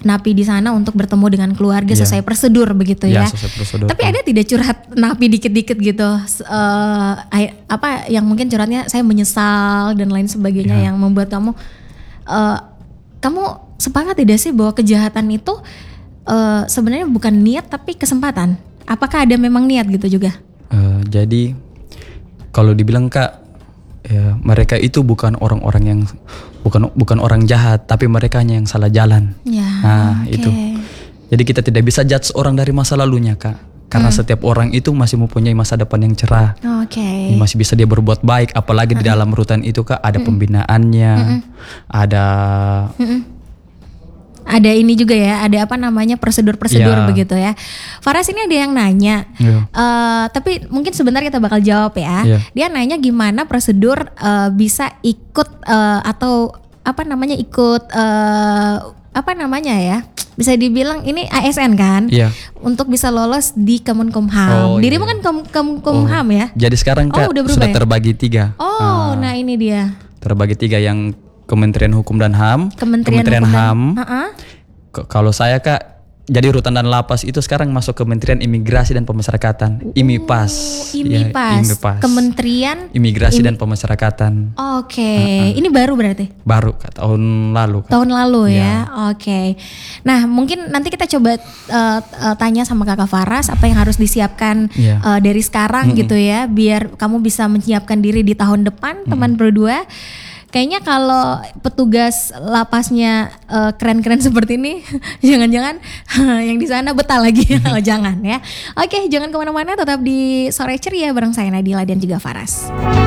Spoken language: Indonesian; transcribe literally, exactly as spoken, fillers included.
napi di sana untuk bertemu dengan keluarga Iya. sesuai prosedur begitu Ya, ya. sesuai prosedur. Tapi ada tidak curhat napi dikit-dikit gitu, uh, apa yang mungkin curhatnya saya menyesal dan lain sebagainya Ya. yang membuat kamu, uh, kamu sepakat tidak sih bahwa kejahatan itu uh, sebenarnya bukan niat tapi kesempatan? Apakah ada memang niat gitu juga? Uh, jadi kalau dibilang Kak, ya, mereka itu bukan orang-orang yang bukan bukan orang jahat, tapi mereka hanya yang salah jalan. Ya, nah okay. itu. Jadi kita tidak bisa judge orang dari masa lalunya Kak, karena hmm. setiap orang itu masih mempunyai masa depan yang cerah. Okay. Masih bisa dia berbuat baik, apalagi uh-uh. di dalam rutan itu Kak ada uh-uh. pembinaannya, uh-uh. ada. Uh-uh. Ada ini juga ya, ada apa namanya prosedur-prosedur yeah. begitu ya. Faras ini ada yang nanya, yeah. uh, tapi mungkin sebentar kita bakal jawab ya. Yeah. Dia nanya gimana prosedur uh, bisa ikut uh, atau apa namanya ikut uh, apa namanya ya? Bisa dibilang ini A S N kan, yeah. untuk bisa lolos di Kemenkumham. Oh, dirimu iya. kan Kemenkumham oh. ya? Jadi sekarang Kak oh, udah sudah ya? terbagi tiga. Oh, nah, nah ini dia. Terbagi tiga yang Kementerian Hukum dan H A M, Kementerian, Kementerian Hukum H A M. Dan, uh-uh. K- kalau saya Kak, jadi rutan dan lapas itu sekarang masuk Kementerian Imigrasi dan Pemasyarakatan, IMIPAS. Uh, IMIPAS. Ya, IMIPAS. Kementerian Imigrasi Imi- dan Pemasyarakatan. Oke, okay. uh-uh. Ini baru berarti? Baru Kak, tahun lalu Kak. Tahun lalu ya, ya. Oke. Okay. Nah mungkin nanti kita coba uh, uh, tanya sama Kakak Faras apa yang harus disiapkan ya. uh, dari sekarang mm-hmm. gitu ya, biar kamu bisa menyiapkan diri di tahun depan, mm-hmm. teman berdua. Kayaknya kalau petugas lapasnya uh, keren-keren seperti ini, jangan-jangan yang di sana betah lagi. Oh, jangan ya. Oke, jangan kemana-mana, tetap di Sore Ceria bareng saya Nadila dan juga Faras.